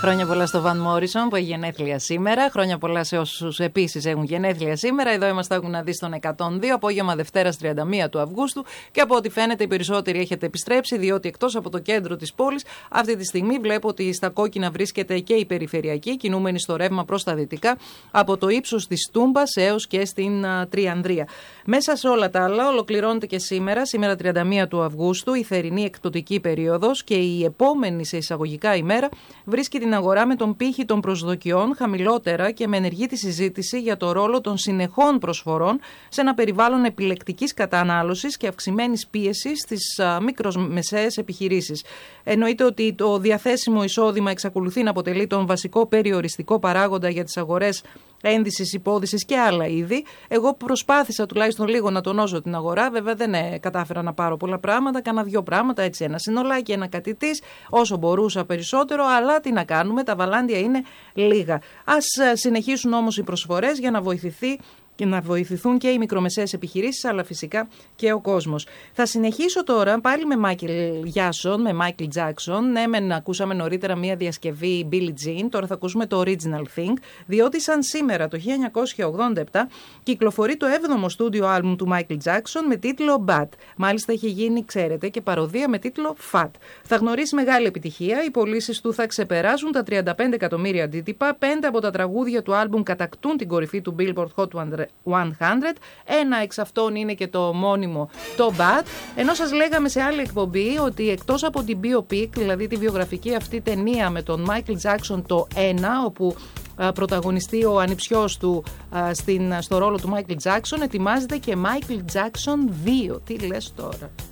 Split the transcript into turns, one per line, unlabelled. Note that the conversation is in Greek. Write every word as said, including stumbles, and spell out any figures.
Χρόνια πολλά στο Βαν Μόρισον που έχει γενέθλια σήμερα. Χρόνια πολλά σε όσους επίσης έχουν γενέθλια σήμερα. Εδώ είμαστε να δει στον εκατόν δύο, απόγευμα Δευτέρας τριάντα μία του Αυγούστου. Και από ό,τι φαίνεται, οι περισσότεροι έχετε επιστρέψει, διότι εκτός από το κέντρο της πόλης, αυτή τη στιγμή βλέπω ότι στα κόκκινα βρίσκεται και η περιφερειακή, κινούμενη στο ρεύμα προς τα δυτικά, από το ύψος της Τούμπας έως και στην uh, Τριανδρία. Μέσα σε όλα τα άλλα, ολοκληρώνεται και σήμερα, σήμερα τριάντα μία του Αυγούστου, η θερινή εκπτωτική περίοδος και η επόμενη σε εισαγωγικά ημέρα βρίσκει την αγορά με τον πύχη των προσδοκιών χαμηλότερα και με ενεργή τη συζήτηση για το ρόλο των συνεχών προσφορών σε ένα περιβάλλον επιλεκτικής κατανάλωσης και αυξημένης πίεσης στις μικρομεσαίες επιχειρήσεις. Εννοείται ότι το διαθέσιμο εισόδημα εξακολουθεί να αποτελεί τον βασικό περιοριστικό παράγοντα για τις αγορές ένδυσης, υπόδυσης και άλλα είδη. Εγώ προσπάθησα τουλάχιστον λίγο να τονώσω την αγορά. Βέβαια δεν ε, κατάφερα να πάρω πολλά πράγματα. Κάνα δύο πράγματα, έτσι, ένα συνολάκι, ένα κατητής, όσο μπορούσα περισσότερο. Αλλά τι να κάνουμε, τα βαλάντια είναι λίγα. Ας συνεχίσουν όμως οι προσφορές για να βοηθηθεί και να βοηθηθούν και οι μικρομεσαίες επιχειρήσεις, αλλά φυσικά και ο κόσμος. Θα συνεχίσω τώρα πάλι με Μάικλ Γιάσον, με Μάικλ Τζάκσον. Ναι, μεν ακούσαμε νωρίτερα μία διασκευή Billie Jean, τώρα θα ακούσουμε το Original Thing, διότι σαν σήμερα το χίλια εννιακόσια ογδόντα επτά κυκλοφορεί το έβδομο στούντιο άλμπουμ του Μάικλ Τζάκσον με τίτλο Bad. Μάλιστα είχε γίνει, ξέρετε, και παροδία με τίτλο Fat. Θα γνωρίσει μεγάλη επιτυχία, οι πωλήσεις του θα ξεπεράσουν τα τριάντα πέντε εκατομμύρια αντίτυπα, πέντε από τα τραγούδια του άλμπουμ κατακτούν την κορυφή του Billboard Hot εκατό. Ένα εξ αυτών είναι και το μόνιμο το Bad. Ενώ σας λέγαμε σε άλλη εκπομπή ότι εκτός από την biopic, δηλαδή τη βιογραφική αυτή ταινία με τον Michael Jackson το ένα, όπου α, πρωταγωνιστεί ο ανιψιός του α, στην, στο ρόλο του Michael Jackson, ετοιμάζεται και Michael Jackson δύο. Τι λες τώρα?